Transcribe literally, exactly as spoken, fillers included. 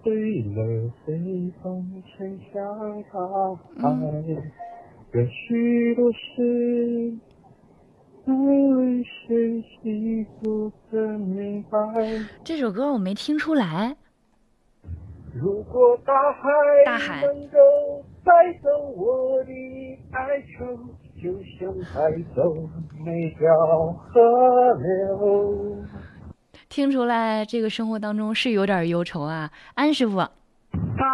对了，随风吹向大海，愿许多事爱里谁幸福更明白。 这首歌我没听出来。 如果大海大海能够带走我的哀愁，就像带走每条河流。 听出来这个生活当中是有点忧愁啊，安师傅。